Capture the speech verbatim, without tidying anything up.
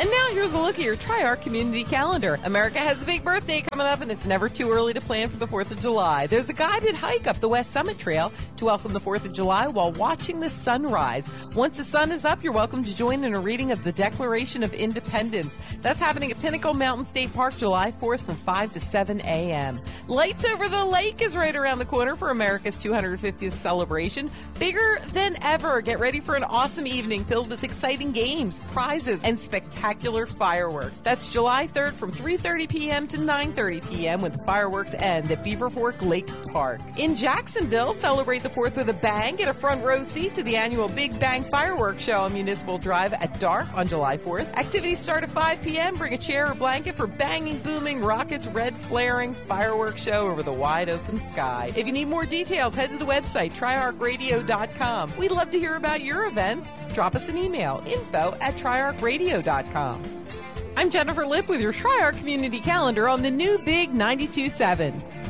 And now here's a look at your TriArc community calendar. America has a big birthday coming up, and it's never too early to plan for the fourth of July. There's a guided hike up the West Summit Trail to welcome the fourth of July while watching the sunrise. Once the sun is up, you're welcome to join in a reading of the Declaration of Independence. That's happening at Pinnacle Mountain State Park July fourth from five to seven a.m. Lights Over the Lake is right around the corner for America's two hundred fiftieth celebration. Bigger than ever. Get ready for an awesome evening filled with exciting games, prizes, and spectacular fireworks. That's July third from three thirty p.m. to nine thirty p.m. when the fireworks end at Beaver Fork Lake Park. In Jacksonville, celebrate the fourth with a bang. Get a front row seat to the annual Big Bang Fireworks Show on Municipal Drive at dark on July fourth. Activities start at five p.m. Bring a chair or blanket for banging, booming, rockets, red flaring fireworks show over the wide open sky. If you need more details, head to the website, tri arc radio dot com. We'd love to hear about your events. Drop us an email, info at tri arc radio dot com. I'm Jennifer Lipp with your TriArc Community Calendar on the new Big ninety-two point seven.